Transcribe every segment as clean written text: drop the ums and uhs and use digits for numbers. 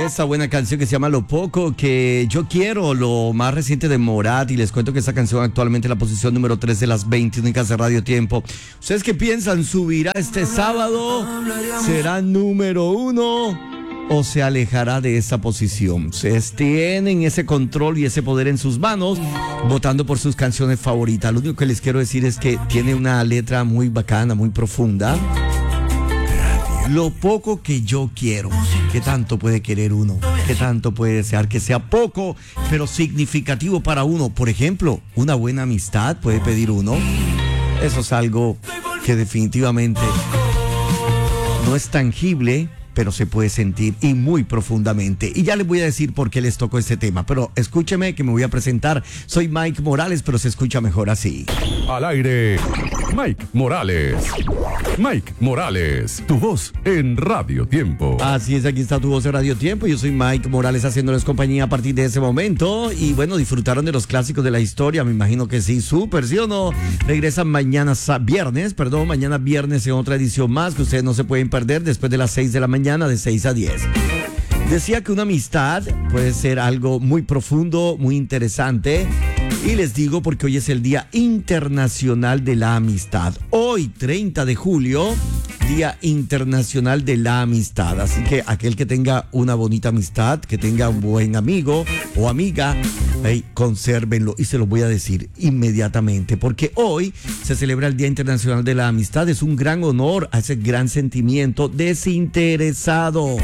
Esa buena canción que se llama Lo Poco que yo quiero, lo más reciente de Morat, y les cuento que esa canción actualmente en la posición número 3 de las 20 únicas de Radio Tiempo. ¿Ustedes qué piensan? ¿Subirá este sábado? ¿Será número 1? ¿O se alejará de esa posición? Ustedes tienen ese control y ese poder en sus manos, votando por sus canciones favoritas. Lo único que les quiero decir es que tiene una letra muy bacana, muy profunda. Lo poco que yo quiero. ¿Qué tanto puede querer uno? ¿Qué tanto puede desear que sea poco, pero significativo para uno? Por ejemplo, una buena amistad puede pedir uno. Eso es algo que definitivamente no es tangible, pero se puede sentir y muy profundamente. Y ya les voy a decir por qué les tocó este tema. Pero escúcheme que me voy a presentar. Soy Mike Morales, pero se escucha mejor así. Al aire, Mike Morales. Mike Morales, tu voz en Radio Tiempo. Así es, aquí está tu voz en Radio Tiempo. Yo soy Mike Morales haciéndoles compañía a partir de ese momento. Y bueno, disfrutaron de los clásicos de la historia. Me imagino que sí, súper, ¿sí o no? Regresan mañana viernes en otra edición más que ustedes no se pueden perder después de las 6 de la mañana, de 6 a 10. Decía que una amistad puede ser algo muy profundo, muy interesante. Y les digo porque hoy es el Día Internacional de la Amistad. Hoy, 30 de julio, Día Internacional de la Amistad. Así que aquel que tenga una bonita amistad, que tenga un buen amigo o amiga, consérvenlo. Y se lo voy a decir inmediatamente, porque hoy se celebra el Día Internacional de la Amistad. Es un gran honor a ese gran sentimiento desinteresado.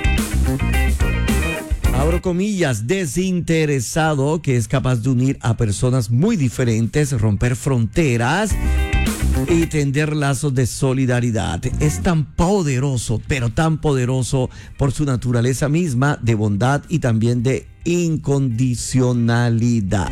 Abro comillas, desinteresado, que es capaz de unir a personas muy diferentes, romper fronteras y tender lazos de solidaridad. Es tan poderoso, pero tan poderoso por su naturaleza misma de bondad y también de incondicionalidad.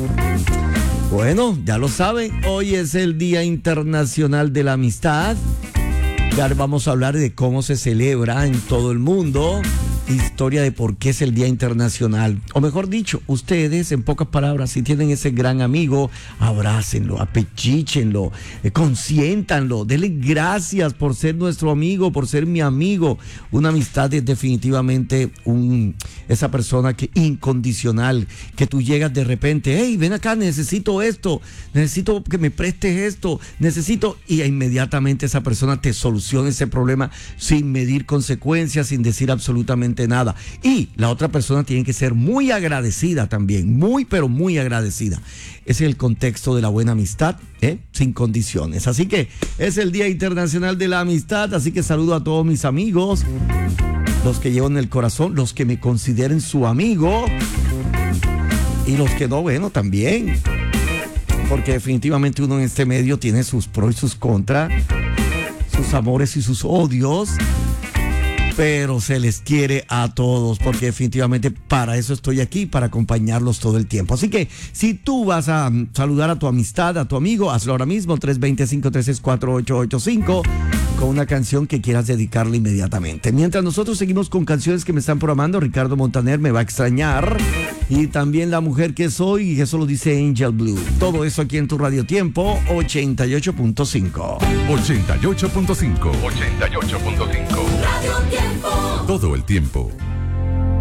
Bueno, ya lo saben, hoy es el Día Internacional de la Amistad. Ya vamos a hablar de cómo se celebra en todo el mundo. Historia de por qué es el Día Internacional. O mejor dicho, ustedes, en pocas palabras, si tienen ese gran amigo, abrácenlo, apechíchenlo, consiéntanlo, denle gracias por ser nuestro amigo, por ser mi amigo. Una amistad es definitivamente esa persona que incondicional, que tú llegas de repente, hey, ven acá, necesito esto, necesito que me prestes esto, y inmediatamente esa persona te soluciona ese problema sin medir consecuencias, sin decir absolutamente nada. Y la otra persona tiene que ser muy agradecida también, pero muy agradecida. Ese es el contexto de la buena amistad, sin condiciones. Así que es el Día Internacional de la Amistad, así que saludo a todos mis amigos, los que llevo en el corazón, los que me consideren su amigo y los que no, bueno, también, porque definitivamente uno en este medio tiene sus pros y sus contras, sus amores y sus odios, pero se les quiere a todos, porque definitivamente para eso estoy aquí, para acompañarlos todo el tiempo. Así que si tú vas a saludar a tu amistad, a tu amigo, hazlo ahora mismo, 320-536-4885, con una canción que quieras dedicarle inmediatamente. Mientras nosotros seguimos con canciones que me están programando, Ricardo Montaner, Me va a extrañar, y también La mujer que soy, y eso lo dice Angel Blue. Todo eso aquí en tu Radio Tiempo, 88.5. 88.5. 88.5. Radio Tiempo. Todo el tiempo.